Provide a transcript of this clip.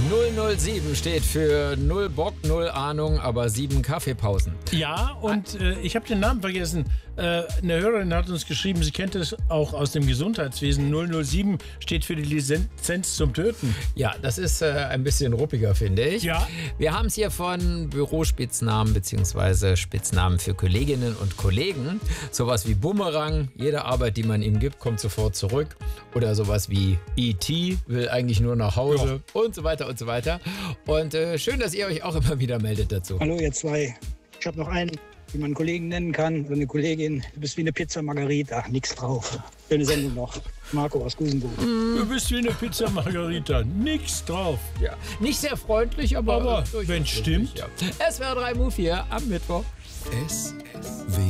007 steht für null Bock, null Ahnung, aber 7 Kaffeepausen. Ja, und ich habe den Namen vergessen. Eine Hörerin hat uns geschrieben, sie kennt es auch aus dem Gesundheitswesen. 007 steht für die Lizenz zum Töten. Ja, das ist ein bisschen ruppiger, finde ich. Ja. Wir haben es hier von Bürospitznamen bzw. Spitznamen für Kolleginnen und Kollegen. Sowas wie Bumerang, jede Arbeit, die man ihnen gibt, kommt sofort zurück. Oder sowas wie E.T., will eigentlich nur nach Hause und so weiter und so weiter. Und schön, dass ihr euch auch immer wieder meldet dazu. Hallo ihr zwei. Ich habe noch einen, wie man einen Kollegen nennen kann, oder eine Kollegin. Du bist wie eine Pizza Margarita, nix drauf. Schöne Sendung noch. Marco aus Gusenburg. Du bist wie eine Pizza Margarita, nix drauf. Ja. Nicht sehr freundlich, aber wenn es stimmt. Ja. SWR 3 Move hier am Mittwoch. SW